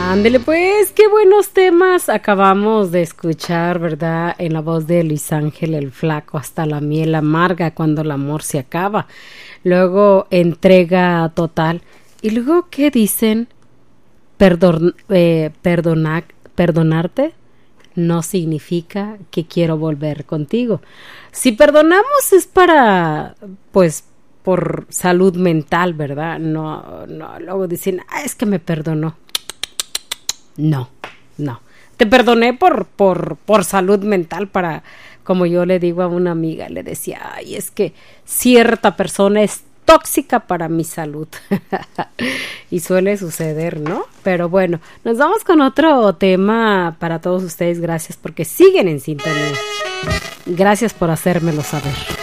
Ándele pues, qué buenos temas acabamos de escuchar, ¿verdad? En la voz de Luis Ángel el Flaco, hasta la miel amarga cuando el amor se acaba. Luego entrega total. Y luego, ¿qué dicen? Perdonarte no significa que quiero volver contigo. Si perdonamos es para, pues, por salud mental, ¿verdad? No, no, luego dicen, es que me perdonó. No, no. Te perdoné por salud mental para, como yo le digo a una amiga, le decía, ay, es que cierta persona es tóxica para mi salud. Y suele suceder, ¿no? Pero bueno, nos vamos con otro tema para todos ustedes. Gracias porque siguen en sintonía. Gracias por hacérmelo saber.